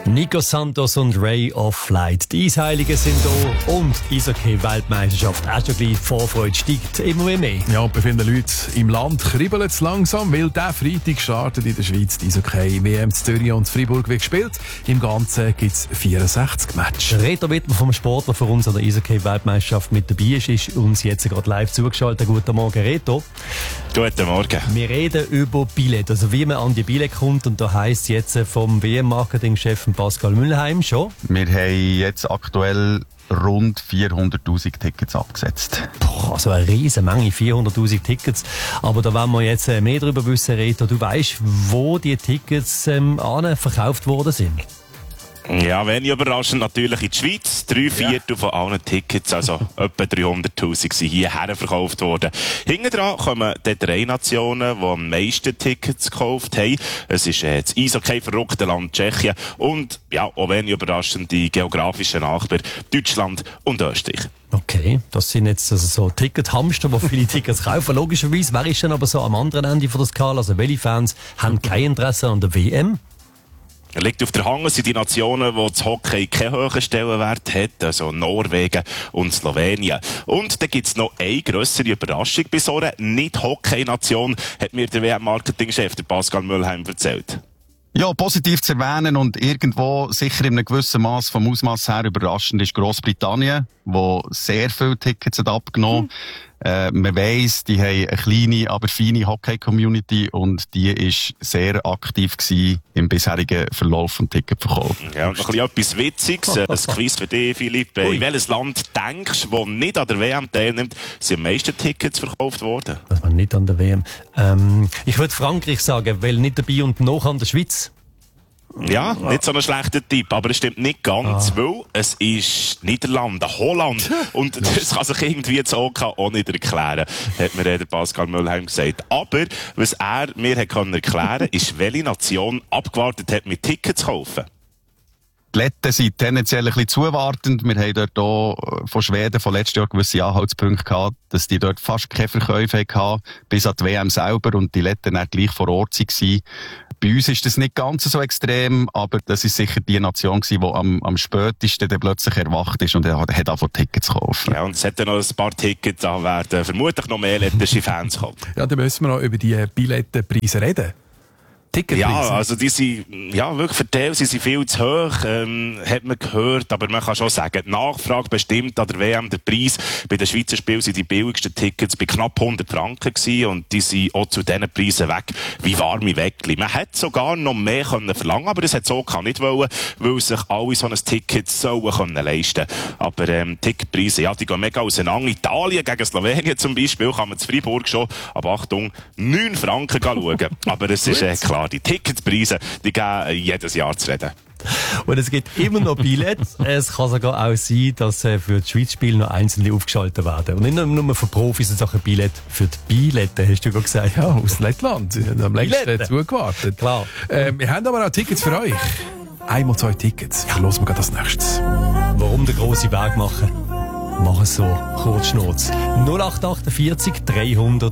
Nico Santos und Ray of Light. Die Eisheiligen sind da und Eishockey-Weltmeisterschaft. Auch schon gleich die Vorfreude steigt immer mehr. Ja, und bei vielen Leuten im Land kribbelt es langsam, weil der Freitag startet in der Schweiz die Eishockey-WM in Zürich und Freiburg wird gespielt. Im Ganzen gibt es 64 Matches. Reto Wittmer vom Sportler für uns an der Eishockey-Weltmeisterschaft mit dabei ist uns jetzt gerade live zugeschaltet. Guten Morgen, Reto. Guten Morgen. Wir reden über Billett, also wie man an die Billett kommt, und da heisst jetzt vom WM-Marketing-Chef Pascal Mühlheim schon. Wir haben jetzt aktuell rund 400'000 Tickets abgesetzt. Boah, also eine riesen Menge, 400'000 Tickets. Aber da wollen wir jetzt mehr darüber wissen, Reto. Du weißt, wo die Tickets verkauft worden sind? Ja, wenig überraschend natürlich in die Schweiz. 3/4 von allen Tickets, also etwa 300'000, sind hierher verkauft worden. Hinten dran kommen die 3 Nationen, die am meisten Tickets gekauft haben. Es ist das Eishockey-verrückte Land Tschechien und, ja, auch wenig überraschend die geografischen Nachbarn Deutschland und Österreich. Okay, das sind jetzt also so Tickethamster, die viele Tickets kaufen. Logischerweise, wer ist denn aber so am anderen Ende von der Skala? Also welche Fans haben kein Interesse an der WM? Er liegt auf der Hand, sind die Nationen, wo das Hockey keinen hohen Stellenwert hat, also Norwegen und Slowenien. Und dann gibt's noch eine grössere Überraschung bei so einer Nicht-Hockey-Nation, hat mir der WM-Marketing-Chef, der Pascal Mühlheim, erzählt. Ja, positiv zu erwähnen und irgendwo sicher in einem gewissen Maß vom Ausmaß her überraschend ist Grossbritannien, wo sehr viele Tickets hat abgenommen. Man weiss, die haben eine kleine, aber feine Hockey-Community und die ist sehr aktiv gewesen im bisherigen Verlauf vom Ticketverkauf. Ja, und noch ein bisschen etwas Witziges, ein Quiz für dich, Philipp. In welches Land denkst du, das nicht an der WM teilnimmt, sind am meisten Tickets verkauft worden? Das war nicht an der WM. Ich würde Frankreich sagen, weil nicht dabei und noch an der Schweiz. Ja, nicht so ein schlechter Tipp, aber es stimmt nicht ganz, weil es ist Niederlande, Holland. Und das kann sich irgendwie jetzt auch nicht erklären, hat mir der Pascal Mühlheim gesagt. Aber was er mir erklären konnte, ist, welche Nation abgewartet hat, mit Tickets zu kaufen. Die Letten sind tendenziell ein bisschen zuwartend. Wir haben dort auch von Schweden von letztes Jahr gewisse Anhaltspunkte gehabt, dass die dort fast keine Verkäufe hatten, bis an die WM selber und die Letten dann gleich vor Ort waren. Bei uns ist das nicht ganz so extrem, aber das ist sicher die Nation gewesen, die am spätesten dann plötzlich erwacht ist und hat angefangen Tickets zu kaufen. Ja, und es hat dann noch ein paar Tickets, da werden vermutlich noch mehr lettische Fans kommen. Ja, dann müssen wir noch über die Billettenpreise reden. Ticketpreise. Ja, also die sind, ja, wirklich verteilt, sie sind viel zu hoch, hat man gehört, aber man kann schon sagen, die Nachfrage bestimmt an der WM, der Preis. Bei den Schweizer Spielen sind die billigsten Tickets bei knapp 100 Franken gewesen und die sind auch zu diesen Preisen weg, wie warme Weckli. Man hätte sogar noch mehr können verlangen, aber das hat so nicht wollen, weil sich alle so ein Ticket sollen können leisten. Aber, Ticketpreise, ja, die gehen mega auseinander. Italien gegen Slowenien zum Beispiel kann man zu Freiburg schon, aber Achtung, 9 Franken schauen. Aber es ist, klar, die Ticketpreise, die geben jedes Jahr zu reden. Und es gibt immer noch Billets. Es kann sogar auch sein, dass für das Schweiz-Spiel noch einzelne aufgeschaltet werden. Und nicht nur für Profis, es ist auch ein Billett für die Billetten, hast du gerade gesagt. Ja, aus Lettland. Sie haben am längsten zugewartet. Klar. Wir haben aber auch Tickets für euch. Einmal 2 Tickets. Ja, hören wir gerade das nächstes. Warum den grossen Weg machen? Mach es so. Kurz Schnurz. 0848 300